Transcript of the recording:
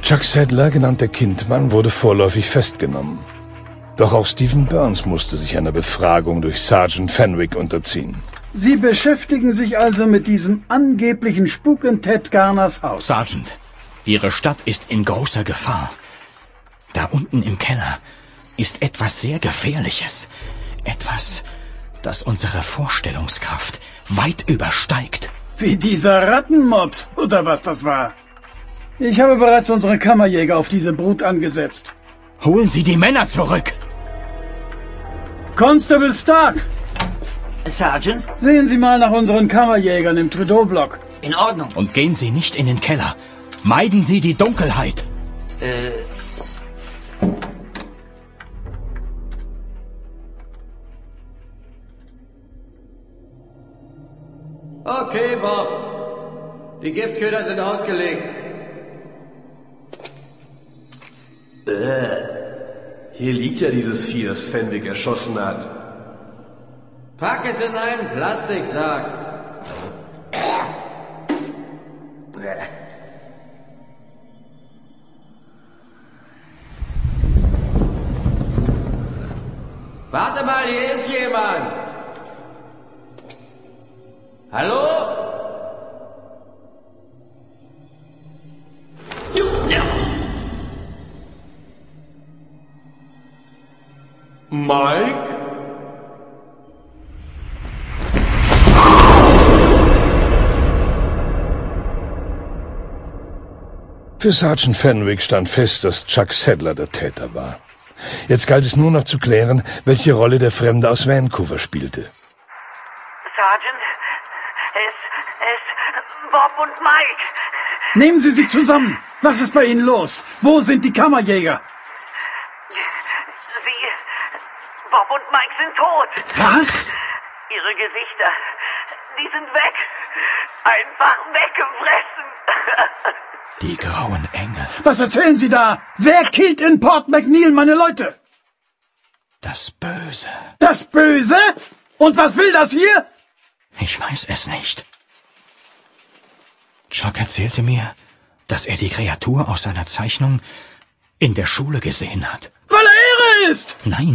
Chuck Sadler, genannt der Kindmann, wurde vorläufig festgenommen. Doch auch Stephen Burns musste sich einer Befragung durch Sergeant Fenwick unterziehen. Sie beschäftigen sich also mit diesem angeblichen Spuk in Ted Garners Haus. Sergeant, Ihre Stadt ist in großer Gefahr. Da unten im Keller ist etwas sehr Gefährliches. Etwas, das unsere Vorstellungskraft weit übersteigt. Wie dieser Rattenmops, oder was das war. Ich habe bereits unsere Kammerjäger auf diese Brut angesetzt. Holen Sie die Männer zurück! Constable Stark! Sergeant? Sehen Sie mal nach unseren Kammerjägern im Trudeau-Block. In Ordnung. Und gehen Sie nicht in den Keller. Meiden Sie die Dunkelheit. Okay, Bob. Die Giftköder sind ausgelegt. Hier liegt ja dieses Vieh, das Fenwick erschossen hat. Pack es in einen Plastiksack. Warte mal, hier ist jemand. Hallo? Mike? Für Sergeant Fenwick stand fest, dass Chuck Sadler der Täter war. Jetzt galt es nur noch zu klären, welche Rolle der Fremde aus Vancouver spielte. Sergeant, es Bob und Mike. Nehmen Sie sich zusammen! Was ist bei Ihnen los? Wo sind die Kammerjäger? Bob und Mike sind tot. Was? Ihre Gesichter, die sind weg. Einfach weggefressen. Die grauen Engel. Was erzählen Sie da? Wer killt in Port McNeil meine Leute? Das Böse. Das Böse? Und was will das hier? Ich weiß es nicht. Chuck erzählte mir, dass er die Kreatur aus seiner Zeichnung in der Schule gesehen hat. Weil er irre ist! Nein.